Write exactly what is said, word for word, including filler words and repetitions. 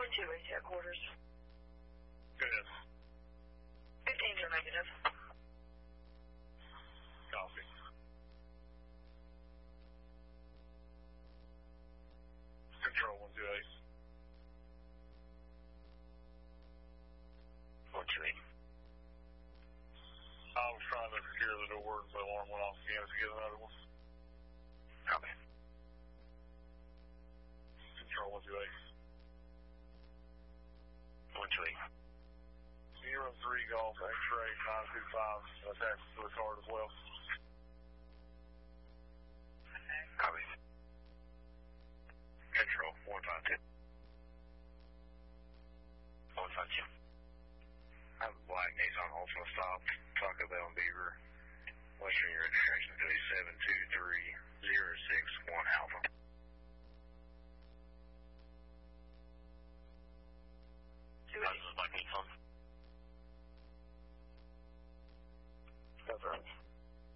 one two eight headquarters. Good. fifteen to negative. Copy. Control one two eight. one two eight. I was trying to secure the door, the alarm went off again. Let's get another one. Copy. Control one two eight. one two eight. Zero three Golf X-ray nine two five attached to the card as well.